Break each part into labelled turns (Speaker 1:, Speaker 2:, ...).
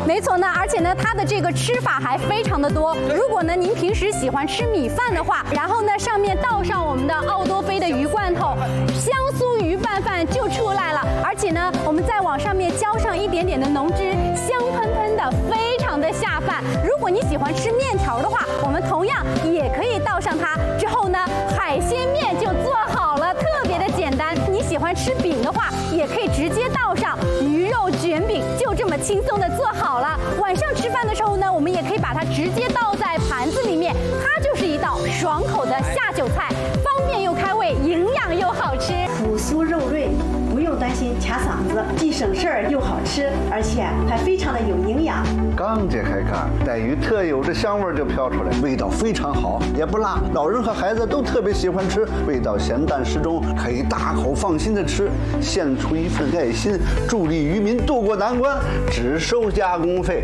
Speaker 1: 没错呢，而且呢，它的这个吃法还非常的多。如果呢您平时喜欢吃米饭的话，然后呢上面倒上我们的奥多菲的鱼罐头，香酥鱼拌饭就出来了。而且呢，我们再往上面浇上一点点的浓汁，香喷喷的，非常的下饭。如果你喜欢吃面条的话，我们同样也可以倒上它。之后呢，海鲜面就做好了，特别的简单。你喜欢吃饼的话，也可以直接倒上鱼肉卷饼，就这么轻松的做好了。晚上吃饭的时候呢，我们也可以把它直接倒在盘子里面，它就是一道爽口的下酒菜，方便又开胃，营养又好吃，
Speaker 2: 腐酥肉润，不用担心卡嗓子，既省事儿又好吃，而且还非常的有营养。
Speaker 3: 刚揭开盖，带鱼特有的香味就飘出来，味道非常好，也不辣，老人和孩子都特别喜欢吃，味道咸淡适中，可以大口放心的吃，献出一份爱心，助力渔民渡过难关，只收加工费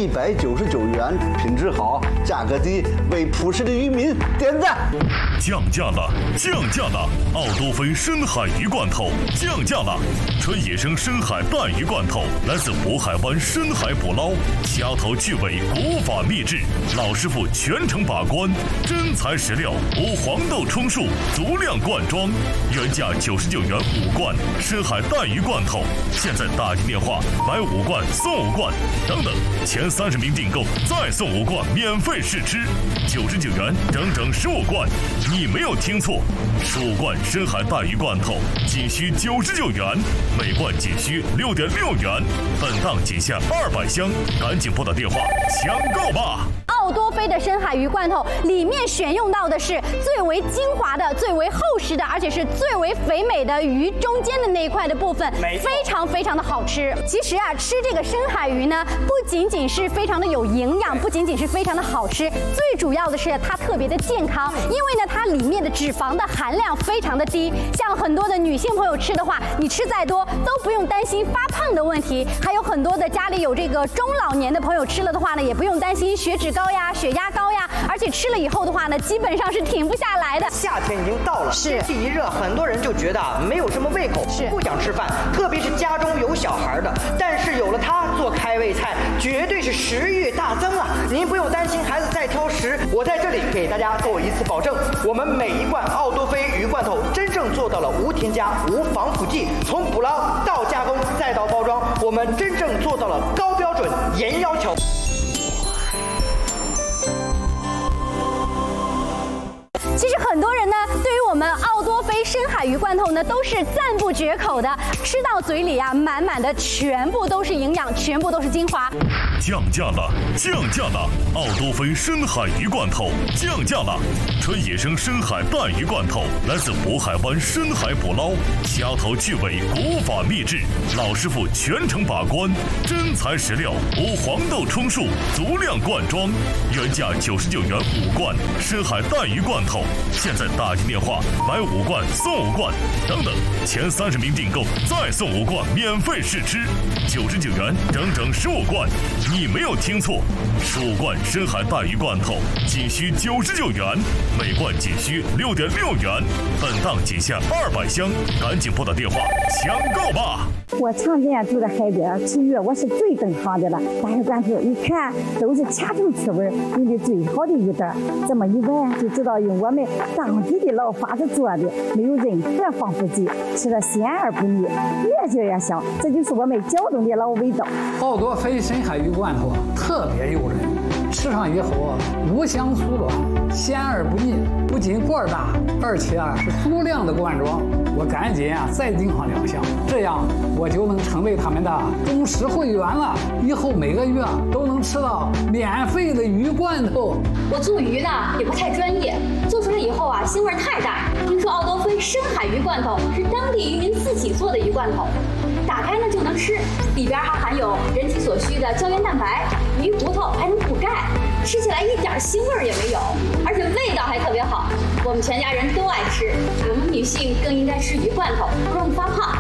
Speaker 3: 199元，品质好，价格低，为朴实的渔民点赞。
Speaker 4: 降价了，降价了！奥多菲深海鱼罐头降价了，纯野生深海带鱼罐头，来自渤海湾深海捕捞，掐头去尾，古法秘制，老师傅全程把关，真材实料，无黄豆充数，足量灌装，原价99元5罐深海带鱼罐头，现在打进电话买5罐送5罐，等等，前30名订购再送5罐免费试吃，99元整整15罐。你没有听错，15罐深海带鱼罐头仅需99元，每罐仅需6.6元，本档仅限200箱，赶紧拨打电话抢购吧！
Speaker 1: 奥多菲的深海鱼罐头里面选用到的是最为精华的、最为厚实的，而且是最为肥美的鱼中间的那一块的部分，非常非常的好吃。其实啊，吃这个深海鱼呢，不仅仅是非常的有营养，不仅仅是非常的好吃，最主要的是它特别的健康，因为呢，它里面的脂肪的含量非常的低。像很多的女性朋友吃的话，你吃再多都不用担心发胖的问题。还有很多的家里有这个中老年的朋友吃了的话呢，也不用担心血脂高呀、血压高呀，而且吃了以后的话呢，基本上是停不下来的。
Speaker 5: 夏天已经到了，天气一热，很多人就觉得没有什么胃口，不想吃饭，特别是家中有小孩的。但是有了它做开胃菜，绝对是食欲大增啊！您不用担心孩子再挑食，我在这里给大家做一次保证，我们每一罐奥多菲鱼罐头真正做到了无添加、无防腐剂，从捕捞到加工再到包装，我们真正做到了高标准、严要求。
Speaker 1: 其实很多人呢，对于我们奥多菲深海鱼罐头呢，都是赞不绝口的。吃到嘴里啊，满满的全部都是营养，全部都是精华。
Speaker 4: 降价了，降价了！奥多菲深海鱼罐头降价了，纯野生深海带鱼罐头，来自渤海湾深海捕捞，掐头去尾，古法秘制，老师傅全程把关，真材实料，无黄豆充数，足量灌装，原价99元5罐深海带鱼罐头，现在打进电话买5罐送5罐，等等，前30名订购再送5罐免费试吃，99元整整15罐。你没有听错，15罐深海带鱼罐头仅需99元，每罐仅需6.6元，本档仅限200箱，赶紧拨打电话抢购吧！
Speaker 6: 我常年住在海边吃鱼，我是最懂行的了。带鱼罐头一看都是掐头去味，用的最好的鱼蛋，这么一闻就知道用我们当地的老法子做的，没有任何防腐剂，吃了鲜而不腻，越嚼越香，这就是我们胶东的老味道。
Speaker 7: 奥多菲深海鱼罐头特别诱人，吃上以后无香粗软，鲜而不腻，不仅罐大，而且是足量的灌装。我赶紧再订上2箱，这样我就能成为他们的忠实会员了。以后每个月都能吃到免费的鱼罐头。
Speaker 8: 我做鱼呢也不太专业，做出来以后啊，腥味太大。听说奥多菲深海鱼罐头是当地渔民自己做的鱼罐头，打开呢就能吃，里边还含有人体所需的胶原蛋白，鱼骨头还能补钙，吃起来一点腥味也没有，而且味道还特别好。我们全家人都爱吃，我们女性更应该吃鱼罐头，不容易发胖。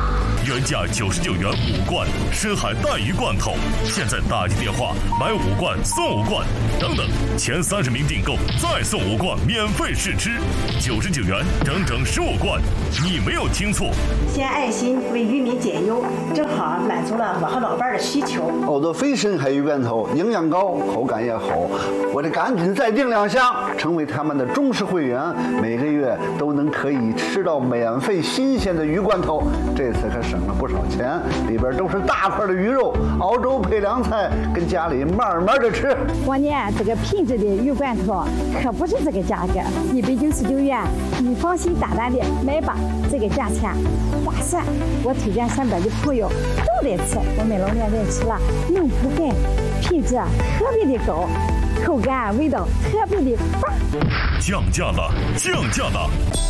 Speaker 4: 原价99元5罐深海带鱼罐头，现在打进电话买5罐送5罐，等等，前30名订购再送5罐免费试吃，99元整整15罐，你没有听错。
Speaker 2: 献爱心为渔民解忧，正好满足了我和老伴的需求。
Speaker 3: 奥多菲深海鱼罐头营养高，口感也好，我得赶紧再订2箱，成为他们的忠实会员，每个月都能可以吃到免费新鲜的鱼罐头。这次可省了不少钱，里边都是大块的鱼肉，熬粥配凉菜，跟家里慢慢的吃。
Speaker 6: 我呢，这个品质的鱼罐头可不是这个价格，199元，你放心大胆的买吧，这个价钱划算。我推荐身边的朋友都得吃，我们老年人吃了能补钙，品质特别的高，口感味道特别的棒。
Speaker 4: 降价了，降价了！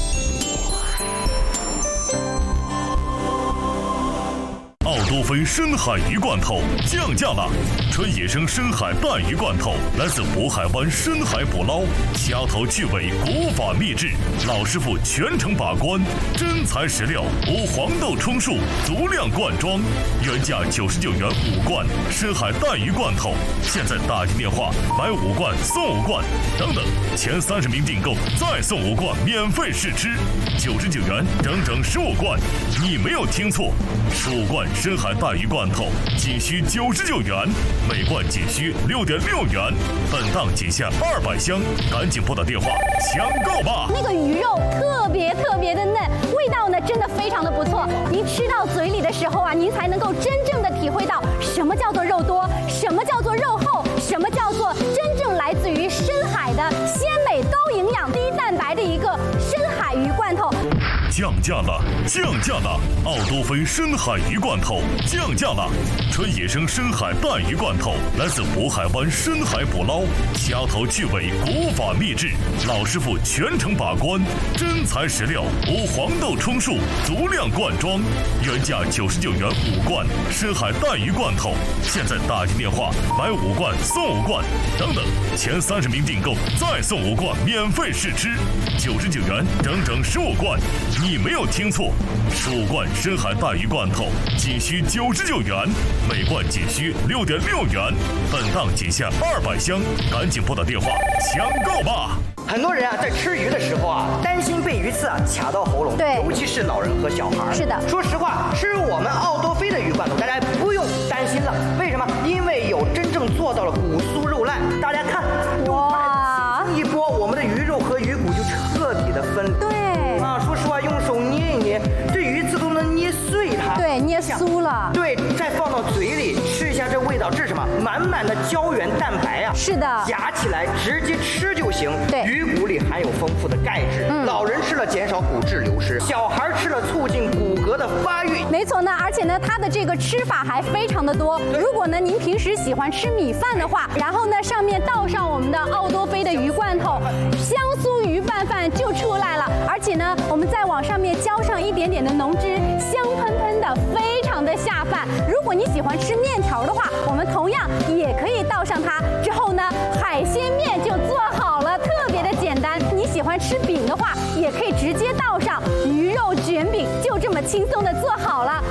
Speaker 4: 奥多菲深海鱼罐头降价了，纯野生深海带鱼罐头，来自渤海湾深海捕捞，掐头去尾，古法秘制，老师傅全程把关，真材实料，无黄豆充数，足量灌装，原价99元5罐深海带鱼罐头，现在打进电话买5罐送5罐，等等，前30名订购再送5罐免费试吃，99元整整15罐，你没有听错，15罐深海带鱼罐头仅需99元，每罐仅需6.6元，本档仅限200箱，赶紧拨打电话抢购吧！
Speaker 1: 那个鱼肉特别的嫩，味道呢真的非常的不错。您吃到嘴里的时候啊，您才能够真正的体会到什么叫做肉多，什么叫做肉厚，什么叫做真正来自于深海的鲜美、高营养、低蛋白的一个深海鱼罐头。
Speaker 4: 降价了，降价了！奥多菲深海鱼罐头降价了，纯野生深海带鱼罐头，来自渤海湾深海捕捞，掐头去尾，古法秘制，老师傅全程把关，真材实料，无黄豆充数，足量灌装，原价99元5罐深海带鱼罐头，现在打进电话买5罐送5罐，等等，前30名订购再送5罐免费试吃，99元整整15罐。你没有听错，15罐深海带鱼罐头仅需99元，每罐仅需6.6元，本档仅限200箱，赶紧拨打电话抢购吧！
Speaker 5: 很多人啊，在吃鱼的时候啊，担心被鱼刺啊卡到喉咙，
Speaker 1: 对，
Speaker 5: 尤其是老人和小孩。
Speaker 1: 是的，
Speaker 5: 说实话，吃我们奥多菲的鱼罐头，大家不用担心了。为什么？因为有真正做到了骨酥肉烂。大家看，哇，一拨，我们的鱼肉和鱼骨就彻底的分离。
Speaker 1: 对。
Speaker 5: 啊，说实话，用手捏一捏，这鱼刺都能捏碎它。
Speaker 1: 对，捏酥了。
Speaker 5: 对，再放到嘴里吃一下，这味道这是什么？满满的胶原蛋白啊！
Speaker 1: 是的，
Speaker 5: 夹起来直接吃就行。
Speaker 1: 对，
Speaker 5: 鱼骨里含有丰富的钙质，老人吃了减少骨质流失，小孩吃了促进骨骼的发育。
Speaker 1: 没错呢，而且呢，它的这个吃法还非常的多。如果呢您平时喜欢吃米饭的话，然后呢上面倒上我们的奥多菲的鱼罐头，香酥鱼拌饭就出来了。而且呢，我们再往上面浇上一点点的浓汁，香喷喷的，非常的下饭。如果你喜欢吃面条的话，我们同样也可以倒上它。之后呢，海鲜面就做好了，特别的简单。你喜欢吃饼的话，也可以直接倒上鱼肉卷饼，就这么轻松的做好了。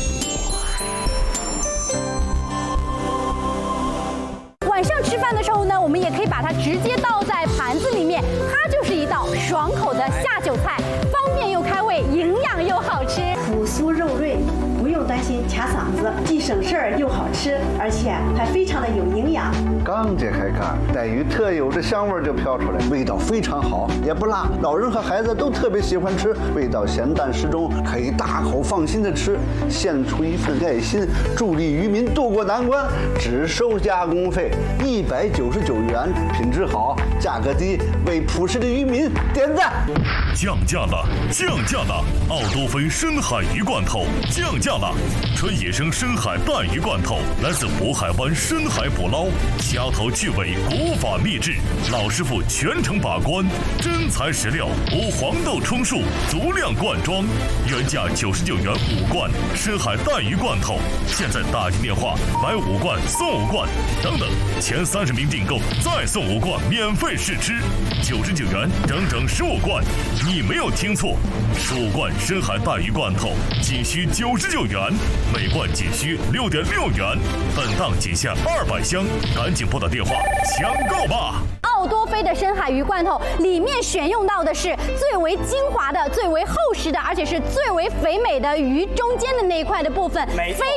Speaker 1: 晚上吃饭的时候呢，我们也可以把它直接倒在盘子里面，它就是一道爽口的下酒菜，方便又开胃，营养又好吃，
Speaker 2: 骨酥肉润，不用担心卡嗓子，既省事儿又好吃，而且还非常的有营养。
Speaker 3: 刚揭开盖，带鱼特有的香味就飘出来，味道非常好，也不辣，老人和孩子都特别喜欢吃，味道咸淡适中，可以大口放心的吃。献出一份爱心，助力渔民渡过难关，只收加工费199元，品质好，价格低，为朴实的渔民点赞。
Speaker 4: 降价了，降价了！奥多菲深海鱼罐头降价了，纯野生深海带鱼罐头，来自渤海湾深海捕捞，虾头去尾，古法秘制，老师傅全程把关，真材实料，无黄豆充数，足量罐装，原价99元5罐深海带鱼罐头，现在打进电话买5罐送5罐，等等，前30名订购再送5罐免费试吃，99元整整15罐，你没有听错，15罐深海带鱼罐头仅需99元，每罐仅需6.6元，本档仅限200箱，赶紧拨打电话抢购吧！
Speaker 1: 奥多菲的深海鱼罐头里面选用到的是最为精华的、最为厚实的，而且是最为肥美的鱼中间的那一块的部分，非